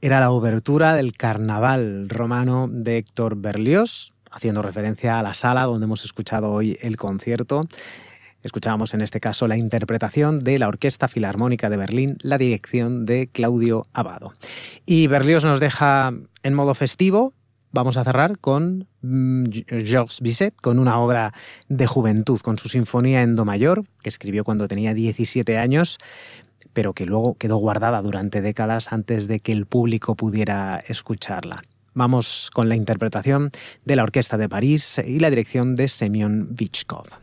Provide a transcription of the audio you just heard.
era la obertura del Carnaval romano de Héctor Berlioz, haciendo referencia a la sala donde hemos escuchado hoy el concierto. Escuchábamos en este caso la interpretación de la Orquesta Filarmónica de Berlín, la dirección de Claudio Abbado. Y Berlioz nos deja en modo festivo. Vamos a cerrar con Georges Bizet, con una obra de juventud, con su Sinfonía en Do mayor, que escribió cuando tenía 17 años, pero que luego quedó guardada durante décadas antes de que el público pudiera escucharla. Vamos con la interpretación de la Orquesta de París y la dirección de Semyon Vychkov.